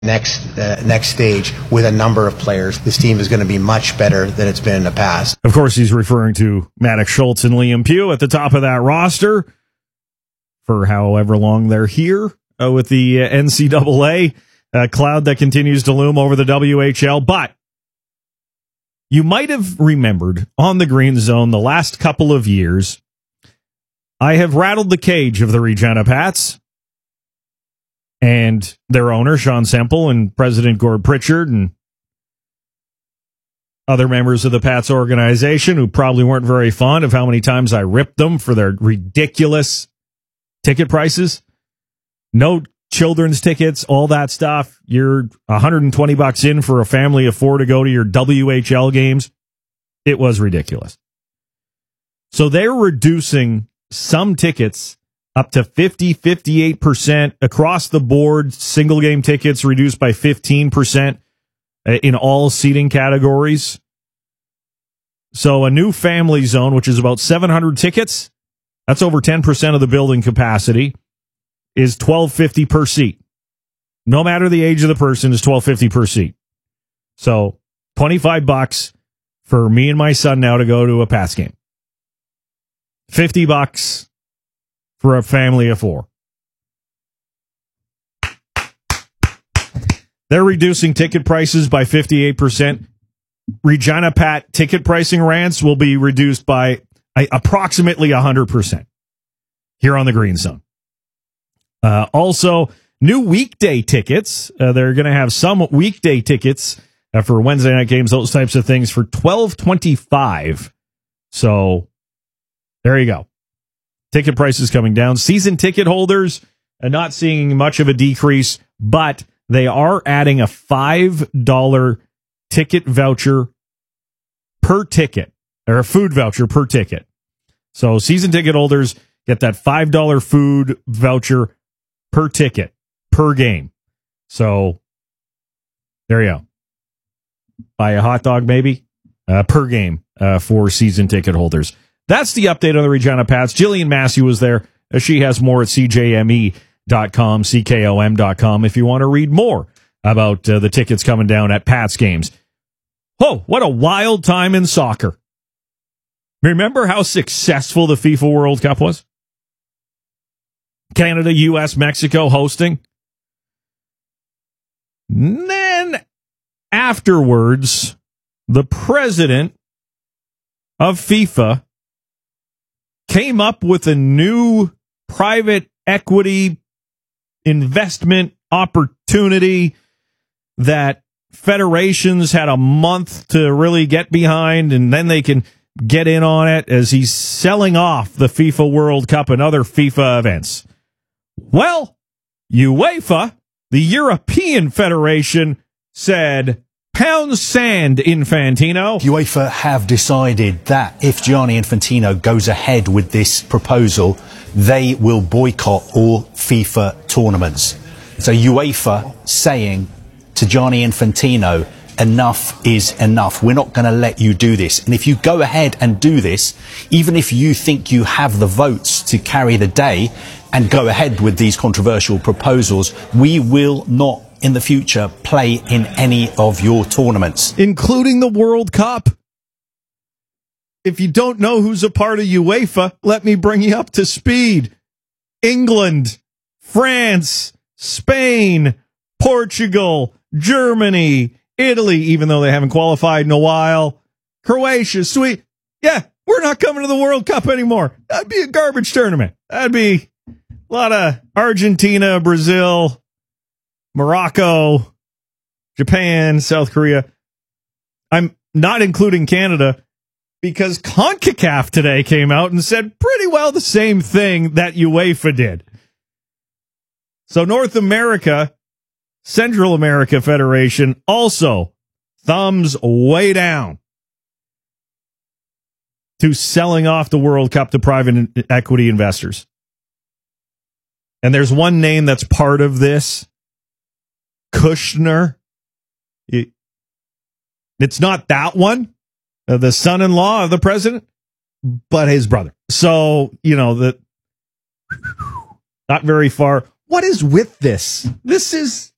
next stage with a number of players. This team is going to be much better than it's been in the past. Of course, he's referring to Maddox Schultz and Liam Pugh at the top of that roster for however long they're here with the NCAA cloud that continues to loom over the WHL. But you might have remembered on the Green Zone the last couple of years, I have rattled the cage of the Regina Pats and their owner, Sean Semple, and President Gord Pritchard, and other members of the Pats organization who probably weren't very fond of how many times I ripped them for their ridiculous ticket prices. No children's tickets, all that stuff. You're $120 in for a family of four to go to your WHL games. It was ridiculous. So they're reducing some tickets up to 58% across the board. Single game tickets reduced by 15% in all seating categories. So a new family zone, which is about 700 tickets, that's over 10% of the building capacity, is $12.50 per seat. No matter the age of the person, is $12.50 per seat. So $25 for me and my son now to go to a Pats game. $50 for a family of four. They're reducing ticket prices by 58%. Regina Pat ticket pricing rants will be reduced by approximately 100% here on the Green Zone. Also, new weekday tickets. They're going to have some weekday tickets for Wednesday night games, those types of things, for $12.25. So there you go. Ticket prices coming down. Season ticket holders are not seeing much of a decrease, but they are adding a $5 ticket voucher per ticket, or a food voucher per ticket. So season ticket holders get that $5 food voucher per ticket, per game. So there you go. Buy a hot dog maybe per game for season ticket holders. That's the update on the Regina Pats. Jillian Massey was there. She has more at CJME.com, CKOM.com, if you want to read more about the tickets coming down at Pats games. Oh, what a wild time in soccer. Remember how successful the FIFA World Cup was? Canada, U.S., Mexico hosting. And then afterwards, the president of FIFA came up with a new private equity investment opportunity that federations had a month to really get behind, and then they can get in on it as he's selling off the FIFA World Cup and other FIFA events. Well, UEFA, the European Federation, said, pound sand, Infantino. UEFA have decided that if Gianni Infantino goes ahead with this proposal, they will boycott all FIFA tournaments. So UEFA saying to Gianni Infantino, enough is enough. We're not going to let you do this. And if you go ahead and do this, even if you think you have the votes to carry the day and go ahead with these controversial proposals, we will not in the future play in any of your tournaments. Including the World Cup. If you don't know who's a part of UEFA, let me bring you up to speed. England, France, Spain, Portugal, Germany, Italy, even though they haven't qualified in a while, Croatia, Sweden. Yeah, we're not coming to the World Cup anymore. That'd be a garbage tournament. That'd be a lot of Argentina, Brazil, Morocco, Japan, South Korea. I'm not including Canada because CONCACAF today came out and said pretty well the same thing that UEFA did. So North America, Central America Federation also thumbs way down to selling off the World Cup to private equity investors. And there's one name that's part of this. Kushner. It's not that one, the son-in-law of the president, but his brother. So, not very far. What is with this? This is